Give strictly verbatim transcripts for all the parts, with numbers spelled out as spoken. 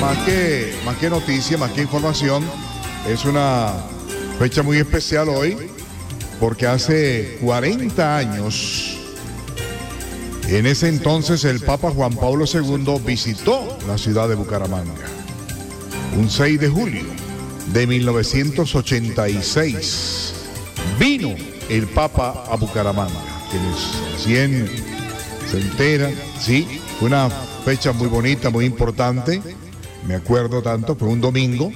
más que, más que noticia, más que información, es una fecha muy especial hoy, porque hace cuarenta años, en ese entonces el Papa Juan Pablo segundo visitó la ciudad de Bucaramanga. Un seis de julio de mil novecientos ochenta y seis vino el Papa a Bucaramanga. Quienes recién se enteran, sí, fue una fecha muy bonita, muy importante. Me acuerdo tanto, fue un domingo.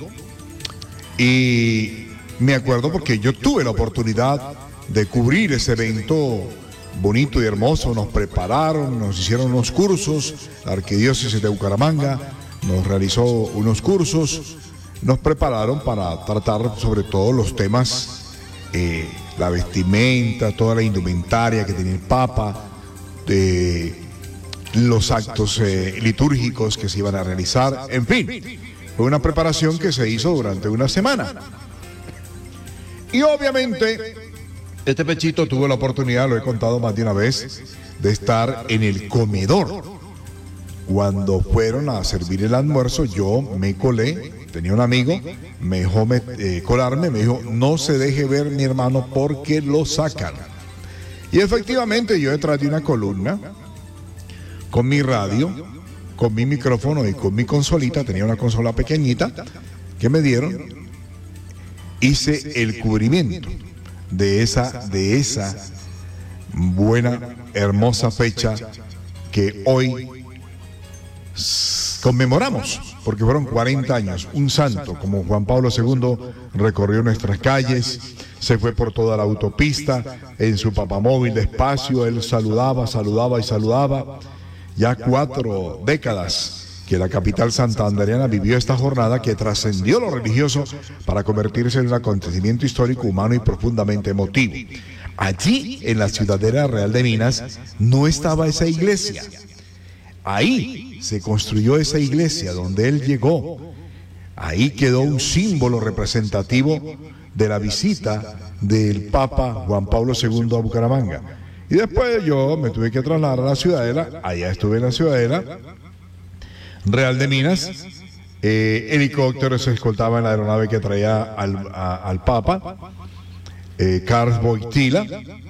Y me acuerdo porque yo tuve la oportunidad de cubrir ese evento bonito y hermoso. Nos prepararon, nos hicieron unos cursos. La Arquidiócesis de Bucaramanga nos realizó unos cursos. Nos prepararon para tratar sobre todo los temas, eh, la vestimenta, toda la indumentaria que tenía el Papa, de los actos eh, litúrgicos que se iban a realizar, en fin, fue una preparación que se hizo durante una semana. Y obviamente, este pechito tuvo la oportunidad, lo he contado más de una vez, de estar en el comedor. Cuando fueron a servir el almuerzo, yo me colé, tenía un amigo, me dejó me, eh, colarme, me dijo, no se deje ver mi hermano porque lo sacan. Y efectivamente yo detrás de una columna, con mi radio, con mi micrófono y con mi consolita, tenía una consola pequeñita que me dieron, hice el cubrimiento de esa, de esa buena, hermosa fecha que hoy conmemoramos, porque fueron cuarenta años. Un santo como Juan Pablo segundo recorrió nuestras calles, se fue por toda la autopista, en su papamóvil despacio, él saludaba, saludaba y saludaba. Ya cuatro décadas que la capital santandereana vivió esta jornada que trascendió lo religioso para convertirse en un acontecimiento histórico, humano y profundamente emotivo. Allí, en la Ciudadela Real de Minas, no estaba esa iglesia. Ahí se construyó esa iglesia donde él llegó. Ahí quedó un símbolo representativo de la visita del Papa Juan Pablo segundo a Bucaramanga. Y después yo me tuve que trasladar a la Ciudadela, allá estuve en la Ciudadela Real de Minas, eh, helicópteros se escoltaban en la aeronave que traía al, a, al Papa, eh, Carlos Boitila,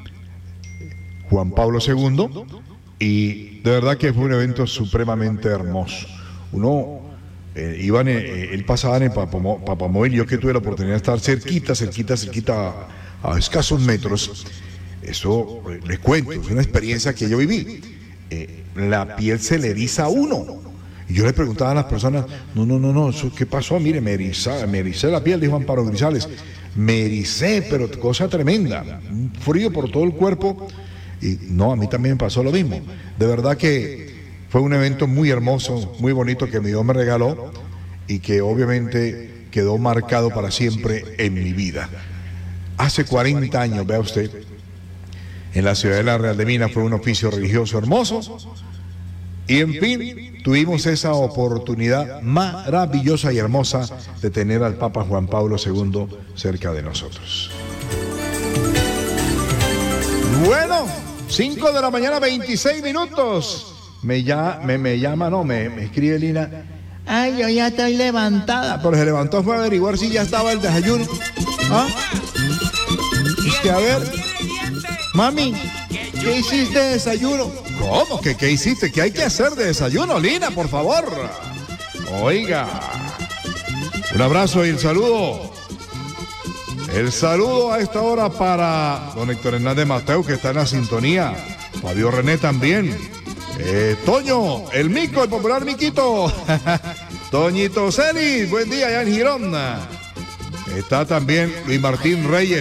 Juan Pablo segundo, y de verdad que fue un evento supremamente hermoso. Uno, eh, iban, eh, él pasaba en el papamóvil, papamóvil, yo que tuve la oportunidad de estar cerquita, cerquita, cerquita, a, a escasos metros. Eso, eh, les cuento, es una experiencia que yo viví. Eh, la piel se le eriza a uno. Y yo le preguntaba a las personas, no, no, no, no, ¿eso qué pasó? Mire, me ericé, me ericé la piel, dijo Amparo Grisales. Me ericé, pero cosa tremenda. Un frío por todo el cuerpo. Y no, a mí también me pasó lo mismo. De verdad que fue un evento muy hermoso, muy bonito que mi Dios me regaló y que obviamente quedó marcado para siempre en mi vida. Hace cuarenta años, vea usted, en la Ciudadela Real de Minas fue un oficio religioso hermoso y en fin, tuvimos esa oportunidad maravillosa y hermosa de tener al Papa Juan Pablo segundo cerca de nosotros. Bueno, cinco de la mañana, veintiséis minutos. Me, ya, me, me llama, no, me, me escribe Lina. Ay, yo ya estoy levantada. Pero se levantó fue a averiguar si ya estaba el desayuno. ¿Ah? Es que a ver, mami, ¿qué hiciste de desayuno? ¿Cómo? ¿Qué, qué hiciste? ¿Qué hay que hacer de desayuno, Lina, por favor? Oiga, un abrazo y el saludo. El saludo a esta hora para don Héctor Hernández Mateo, que está en la sintonía. Fabio René también. Eh, Toño, el Mico, el popular Miquito. Toñito Celis, buen día allá en Girón. Está también Luis Martín Reyes.